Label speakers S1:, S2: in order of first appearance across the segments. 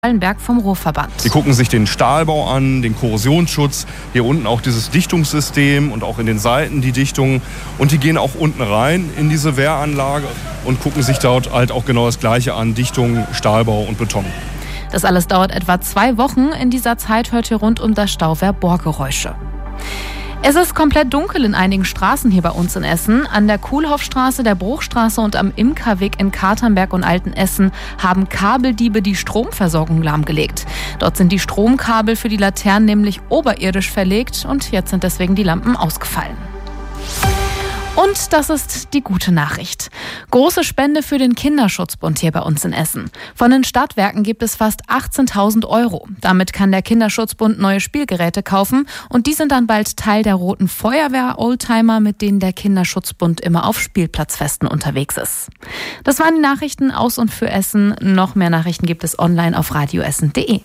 S1: Wallenberg vom Ruhrverband.
S2: Die gucken sich den Stahlbau an, den Korrosionsschutz, hier unten auch dieses Dichtungssystem und auch in den Seiten die Dichtung. Und die gehen auch unten rein in diese Wehranlage und gucken sich dort halt auch genau das Gleiche an, Dichtung, Stahlbau und Beton.
S1: Das alles dauert etwa 2 Wochen. In dieser Zeit hört ihr rund um das Stauwehr Bohrgeräusche. Es ist komplett dunkel in einigen Straßen hier bei uns in Essen. An der Kuhlhoffstraße, der Bruchstraße und am Imkerweg in Katernberg und Altenessen haben Kabeldiebe die Stromversorgung lahmgelegt. Dort sind die Stromkabel für die Laternen nämlich oberirdisch verlegt und jetzt sind deswegen die Lampen ausgefallen. Und das ist die gute Nachricht. Große Spende für den Kinderschutzbund hier bei uns in Essen. Von den Stadtwerken gibt es fast 18.000 €. Damit kann der Kinderschutzbund neue Spielgeräte kaufen und die sind dann bald Teil der Roten Feuerwehr-Oldtimer, mit denen der Kinderschutzbund immer auf Spielplatzfesten unterwegs ist. Das waren die Nachrichten aus und für Essen. Noch mehr Nachrichten gibt es online auf radioessen.de.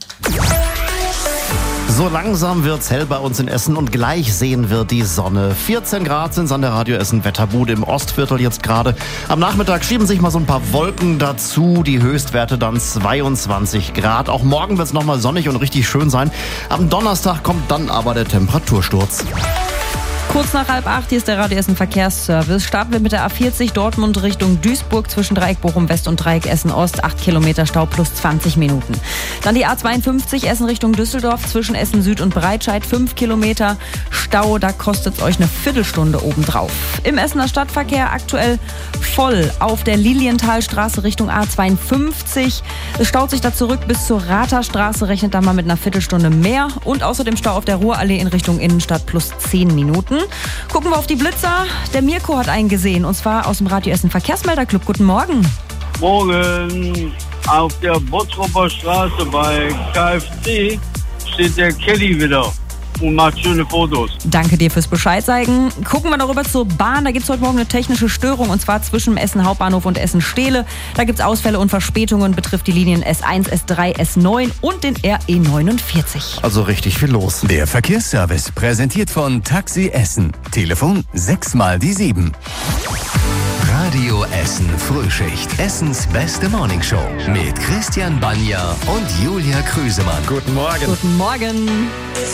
S3: So langsam wird's hell bei uns in Essen und gleich sehen wir die Sonne. 14 Grad sind's an der Radio Essen Wetterbude im Ostviertel jetzt gerade. Am Nachmittag schieben sich mal so ein paar Wolken dazu. Die Höchstwerte dann 22 Grad. Auch morgen wird's nochmal sonnig und richtig schön sein. Am Donnerstag kommt dann aber der Temperatursturz.
S4: Kurz nach 7:30, hier ist der Radio Essen Verkehrsservice. Starten wir mit der A40 Dortmund Richtung Duisburg zwischen Dreieck Bochum West und Dreieck Essen Ost. 8 Kilometer Stau plus 20 Minuten. Dann die A52 Essen Richtung Düsseldorf zwischen Essen Süd und Breitscheid. 5 Kilometer Stau, da kostet es euch eine Viertelstunde obendrauf. Im Essener Stadtverkehr aktuell voll auf der Lilienthalstraße Richtung A52. Es staut sich da zurück bis zur Ratherstraße, rechnet da mal mit einer Viertelstunde mehr. Und außerdem Stau auf der Ruhrallee in Richtung Innenstadt plus 10 Minuten. Gucken wir auf die Blitzer. Der Mirko hat einen gesehen, und zwar aus dem Radio Essen Verkehrsmelderclub. Guten Morgen.
S5: Morgen. Auf der Bottroper Straße bei KFC steht der Kelly wieder und macht schöne Fotos.
S4: Danke dir fürs Bescheid sagen. Gucken wir noch rüber zur Bahn. Da gibt es heute Morgen eine technische Störung, und zwar zwischen Essen Hauptbahnhof und Essen Stehle. Da gibt es Ausfälle und Verspätungen, betrifft die Linien S1, S3, S9 und den RE 49.
S3: Also richtig viel los.
S6: Der Verkehrsservice präsentiert von Taxi Essen. Telefon 6x7. Radio Essen Frühschicht. Essens beste Morningshow. Mit Christian Banja und Julia Krüsemann.
S3: Guten Morgen.
S4: Guten Morgen.